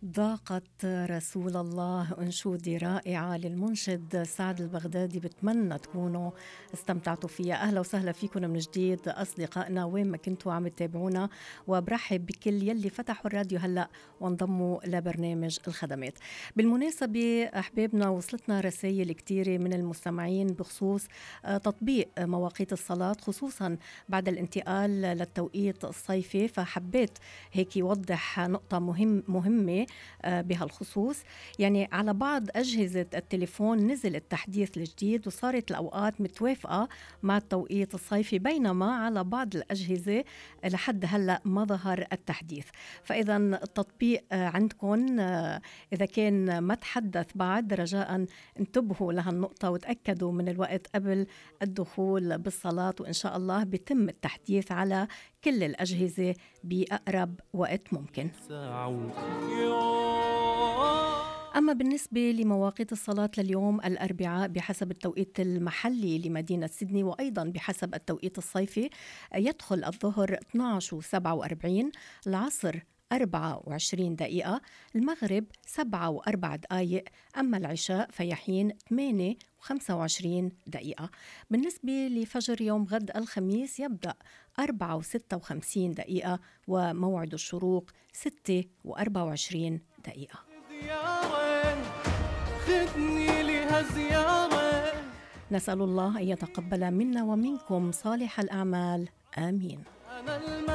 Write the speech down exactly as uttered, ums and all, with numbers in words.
ضاقت رسول الله أنشودة رائعة للمنشد سعد البغدادي، بتمنى تكونوا استمتعتوا فيها. أهلا وسهلا فيكم من جديد أصدقائنا وين ما كنتوا عم تتابعونا، وبرحب بكل يلي فتحوا الراديو هلأ وانضموا لبرنامج الخدمات. بالمناسبة أحبابنا، وصلتنا رسائل كتيرة من المستمعين بخصوص تطبيق مواقيت الصلاة، خصوصا بعد الانتقال للتوقيت الصيفي، فحبيت هيك يوضح نقطة مهم مهمة بهالخصوص. يعني على بعض أجهزة التليفون نزل التحديث الجديد وصارت الأوقات متوافقة مع التوقيت الصيفي، بينما على بعض الأجهزة لحد هلأ ما ظهر التحديث. فإذا التطبيق عندكم إذا كان ما تحدث بعد، رجاء انتبهوا لهالنقطة وتأكدوا من الوقت قبل الدخول بالصلاة، وإن شاء الله بيتم التحديث على كل الأجهزة بأقرب وقت ممكن. أما بالنسبة لمواقيت الصلاة لليوم الأربعاء بحسب التوقيت المحلي لمدينة سيدني، وأيضا بحسب التوقيت الصيفي، يدخل الظهر اثني عشر وسبعة وأربعين، العصر أربعة وعشرين دقيقة، المغرب سبعة وأربع دقائق، أما العشاء فيحين ثمانية وخمسة وعشرين دقيقة. بالنسبة لفجر يوم غد الخميس يبدأ أربعة وستة وخمسين دقيقة، وموعد الشروق ستة وأربعة وعشرين دقيقة. نسأل الله أن يتقبل منا ومنكم صالح الأعمال، آمين.